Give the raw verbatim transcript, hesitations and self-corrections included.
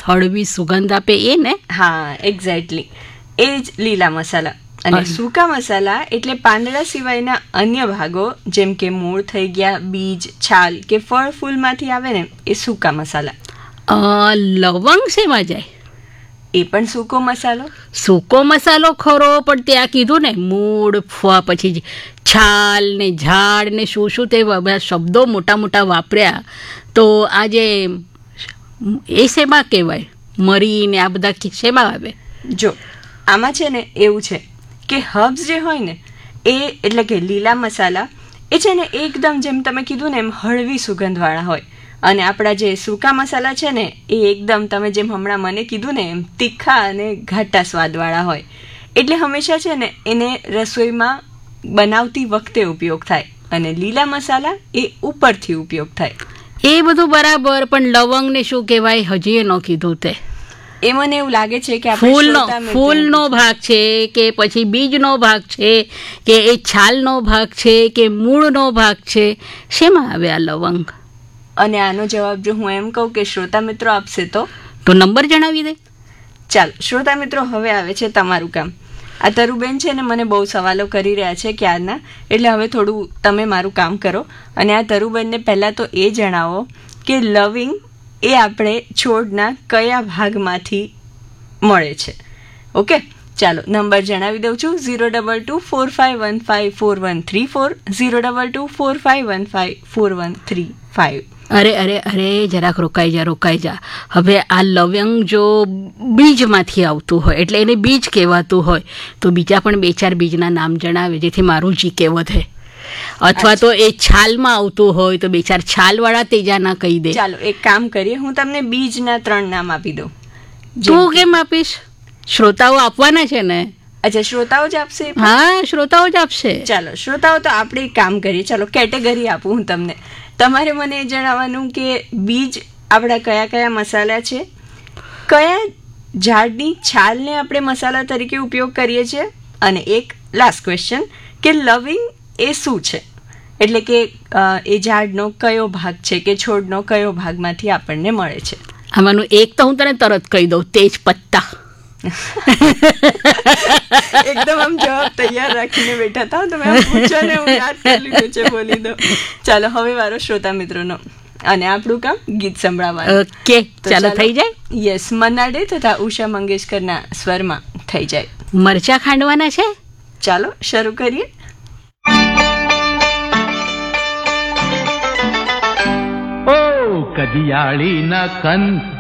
હળવી સુગંધ આપે એ ને? હા, એક્ઝેક્ટલી, એ જ લીલા મસાલા. અને સૂકા મસાલા એટલે પાંદડા સિવાયના અન્ય ભાગો, જેમ કે મૂળ થઈ ગયા, બીજ, છાલ કે ફળ ફૂલમાંથી આવે ને, એ સૂકા મસાલા. લવંગ શેમાં જાય? એ પણ સૂકો મસાલો. સૂકો મસાલો ખરો, પણ ત્યાં કીધું ને મૂળ, પછી છાલ ને ઝાડ ને શું શું તે બધા શબ્દો મોટા મોટા વાપર્યા, તો આ જે એ શેમાં કહેવાય? મરી ને આ બધા શેમાં આવે? જો આમાં છે ને એવું છે કે હર્બ્સ જે હોય ને એ એટલે કે લીલા મસાલા એ છે ને એકદમ જેમ તમે કીધું ને એમ હળવી સુગંધવાળા હોય, અને આપણા જે સૂકા મસાલા છે ને એ એકદમ તમે જેમ હમણાં મને કીધું ને એમ તીખા અને ઘાટા સ્વાદવાળા હોય. એટલે હંમેશા છે ને એને રસોઈમાં બનાવતી વખતે ઉપયોગ થાય, અને લીલા મસાલા એ ઉપરથી ઉપયોગ થાય. એ બધું બરાબર, પણ લવંગ ને શું કહેવાય હજી એ ન કીધું તે. એ મને એવું લાગે છે કે ફૂલનો ફૂલનો ભાગ છે કે પછી બીજનો ભાગ છે કે એ છાલનો ભાગ છે કે મૂળનો ભાગ છે, શેમાં આવે આ લવંગ? અને આનો જવાબ જો હું એમ કહું કે શ્રોતા મિત્રો આપશે તો તો નંબર જણાવી દે. ચાલો શ્રોતા મિત્રો, હવે આવે છે તમારું કામ. આ તરુબેન છે ને મને બહુ સવાલો કરી રહ્યા છે ક્યારના, એટલે હવે થોડું તમે મારું કામ કરો. અને આ તરુબેનને પહેલાં તો એ જણાવો કે લવિંગ એ આપણે છોડના કયા ભાગમાંથી મળે છે. ઓકે, ચાલો નંબર જણાવી દઉં છું. Zero double two four five one five four one three four zero double two four five one five four one three five. અરે અરે અરે જરાક રોકાઈ જા રોકાઈ જા હવે આ લવંગ જો બીજમાંથી આવતું હોય એટલે એને બીજ કહેવાતું હોય, તો બીજા પણ બે ચાર બીજના નામ જણાવે જેથી મારું જીકે વધે. અથવા તો એ છાલમાં આવતું હોય તો બે ચાર છાલવાળા તેજાના કહી દે. ચાલો એક કામ કરીએ, હું તમને બીજના ત્રણ નામ આપી દઉં. તું કેમ આપીશ? શ્રોતાઓ આપવાના છે ને. અચ્છા, શ્રોતાઓ જ આપશે? હા, શ્રોતાઓ જ આપશે. ચાલો શ્રોતાઓ, તો આપણે એક કામ કરીએ. ચાલો કેટેગરી આપું હું તમને. તમારે મને એ જણાવવાનું કે બીજ આપણા કયા કયા મસાલા છે, કયા ઝાડની છાલને આપણે મસાલા તરીકે ઉપયોગ કરીએ છીએ, અને એક લાસ્ટ ક્વેશ્ચન કે લવિંગ એ શું છે, એટલે કે એ ઝાડનો કયો ભાગ છે કે છોડનો કયો ભાગમાંથી આપણને મળે છે. આમાંનું એક તો હું તને તરત કહી દઉં, તેજ પત્તા. એકદમ આમ જવાબ તૈયાર રાખીને બેઠા હતા તમે, આમ પૂછો ને હું યાદ કરી લીધું છે, બોલી દો. ચાલો હવે વારો શ્રોતા મિત્રોનો, અને આપણું કામ ગીત સંભળાવવાનું. ઓકે, ચાલો થઈ જાય. યસ, મન્ના ડે તથા ઉષા મંગેશકરના સ્વરમાં થઈ જાય. મરચા ખાંડવાના છે. ચાલો શરૂ કરીએ. ઓ કદિયાળી ના કંદ